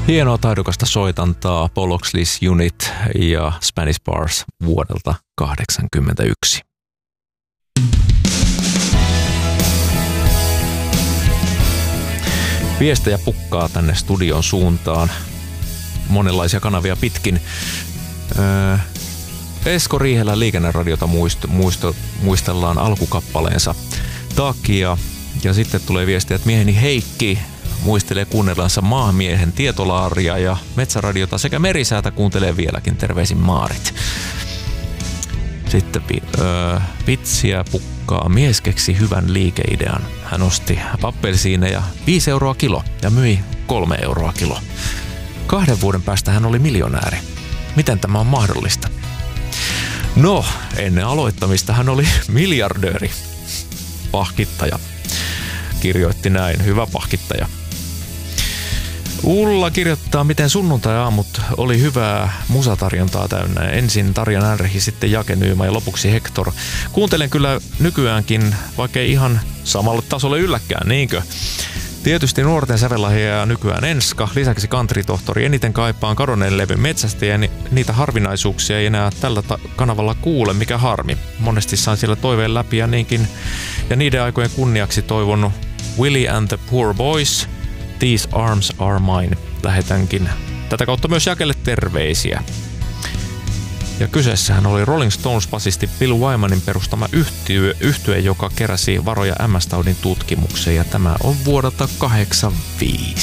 Hienoa taidokasta soitantaa Paul Oxley's Unit ja Spanish Bars vuodelta 1981. Viestejä pukkaa tänne studion suuntaan monenlaisia kanavia pitkin. Esko Riihelän Liikenneradiota muistellaan alkukappaleensa takia. Ja sitten tulee viestiä, että mieheni Heikki muistelee kuunnellansa maamiehen tietolaaria ja metsäradiota sekä merisäätä kuuntelee vieläkin. Terveisin Maarit. Sitten vitsiä pukkaa. Mies keksi hyvän liikeidean. Hän osti appelsiineja 5 euroa kilo ja myi 3 euroa kilo. 2 vuoden päästä hän oli miljonääri. Miten tämä on mahdollista? No, ennen aloittamista hän oli miljardööri. Pahkittaja. Kirjoitti näin. Hyvä pahkittaja. Ulla kirjoittaa, miten sunnuntai-aamut oli hyvää musatarjontaa täynnä. Ensin Tarja Närhi, sitten Jake Nyyma ja lopuksi Hector. Kuuntelen kyllä nykyäänkin, vaikka ei ihan samalle tasolle ylläkään, niinkö? Tietysti nuorten sävellahja nykyään Enska, lisäksi country-tohtori. Eniten kaipaan kadonneen levyn metsästä ja niitä harvinaisuuksia ei enää tällä kanavalla kuule, mikä harmi. Monesti sain siellä toiveen läpi ja niinkin. Ja niiden aikojen kunniaksi toivon Willie and the Poor Boys, These Arms Are Mine. Lähetänkin tätä kautta myös Jakelle terveisiä. Ja kyseessähän oli Rolling Stones-basisti Bill Wymanin perustama yhtye, joka keräsi varoja MS-taudin tutkimukseen. Ja tämä on vuodelta 1985.